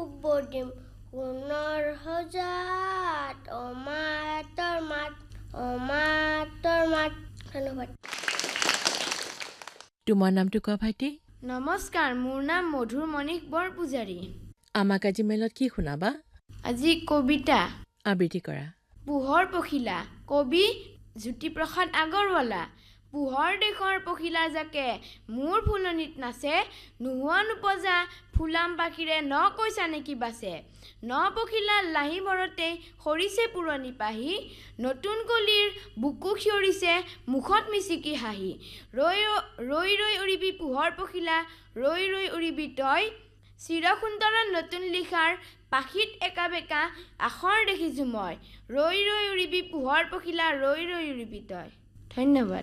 বদিম সোণৰ সজাত অমাতৰ মাত ধন্যবাদ। তোমাৰ নামটো কোৱা ভাইটি? নমস্কাৰ, মোৰ নাম মধুৰ মণিক বৰপূজাৰী। আমাক আজি মেলত কি শুনাবা? আজি কবিতা আবৃত্তি কৰা। পোহৰ পখিলা, কবি জ্যোতিপ্ৰসাদ আগৰৱালা। পোহৰ দেশৰ পখিলা জাকে মোৰ ফুলনিত নাচে, নোহোৱা নোপজা ফুলাম পাখিৰে ন কৈছা নেকি বাচে। ন পখিলা লাহি বৰতেই সৰিছে পুৰণি পাহি, নতুন কলিৰ বুকু সিয়ৰিছে মুখত মিচিকি হাঁহি। ৰৈ ৰৈ উৰিবি পোহৰ পখিলা, ৰৈ ৰৈ উৰিবি তই, চিৰসুন্দৰৰ নতুন লিখাৰ পাখিত একা বেকা আখৰ দেখিছোঁ মই। ৰৈ ৰৈ উৰিবি পোহৰ পখিলা, ৰৈ ৰৈ উৰিবি তই। ধন্যবাদ।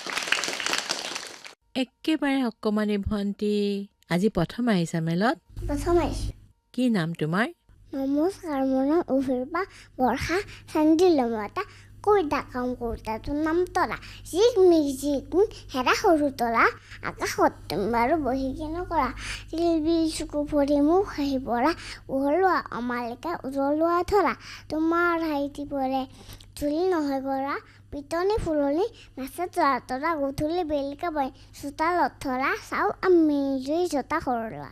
একেবাৰে অকমানি ভণ্টি, আজি প্ৰথম আহিছা মেলত? প্ৰথম আহিছোঁ। কি নাম তোমাৰ? নমস্কাৰ, মোৰ নাম অভিৰূপা বৰ্ষা চান্দিলমতা। কবিতা কাম কৰোঁতাটোৰ নাম তৰা। জিকমিক হেৰা সৰু তৰা, আকাশত বাৰু বহি কিনো কৰা। তিলবি চকু ভৰি মুখ হাঁহি পৰা, উহলোৱা অমালিকা উজলোৱা ধৰা। তোমাৰ হাঁহিটি পৰে ধূলি নহয় গৰা, পিটনি ফুলনি নাচে তৰা তৰা। গধূলি বেলিকা বৈ চোতালত ধৰা, চাওঁ আমি জুই জতা সৰলোৱা।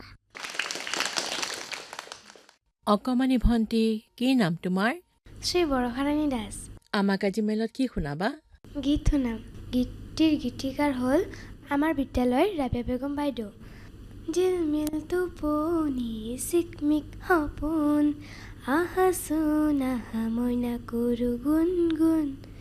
অকমানি ভণ্টি, কি নাম তোমাৰ? শ্ৰী বৰষাৰাণী দাস। আমাক আজি মেলত কি শুনাবা? গীত শুনাম। গীতটিৰ গীতিকাৰ হ'ল আমাৰ বিদ্যালয়ৰ ৰাবিয়া বেগম বাইদেউ। জিলমিল টোপনি চিকমিক সপোন, আহাচোন আহা মইনা কৰো গুণ গুণ,